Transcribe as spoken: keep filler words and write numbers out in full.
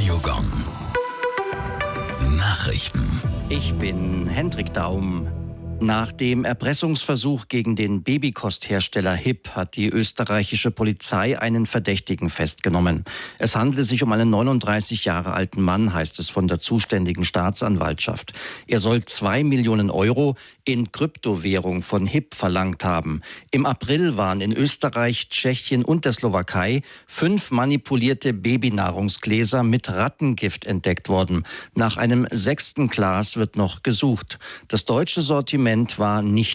Radiogon. Nachrichten. Ich bin Hendrik Daum. Nach dem Erpressungsversuch gegen den Babykosthersteller H I P hat die österreichische Polizei einen Verdächtigen festgenommen. Es handele sich um einen neununddreißig Jahre alten Mann, heißt es von der zuständigen Staatsanwaltschaft. Er soll zwei Millionen Euro in Kryptowährung von H I P verlangt haben. Im April waren in Österreich, Tschechien und der Slowakei fünf manipulierte Babynahrungsgläser mit Rattengift entdeckt worden. Nach einem sechsten Glas wird noch gesucht. Das deutsche Sortiment war nicht